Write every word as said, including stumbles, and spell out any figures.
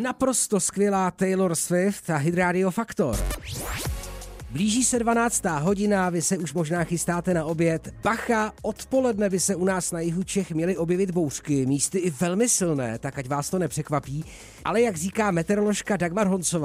naprosto skvělá Taylor Swift a Hit Radio Faktor. Blíží se dvanáctá hodina, vy se už možná chystáte na oběd. Bacha, odpoledne by se u nás na jihu Čech měly objevit bouřky, místy i velmi silné, tak ať vás to nepřekvapí. Ale jak říká meteoroložka Dagmar Honcová,